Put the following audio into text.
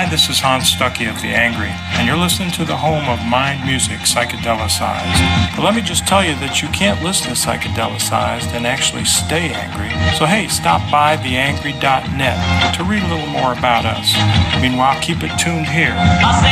this is Hans Stuckey of The Angry, and you're listening to the home of Mind Music Psychedelicized. But let me just tell you that you can't listen to Psychedelicized and actually stay angry. So hey, stop by theangry.net to read a little more about us. Meanwhile, keep it tuned here.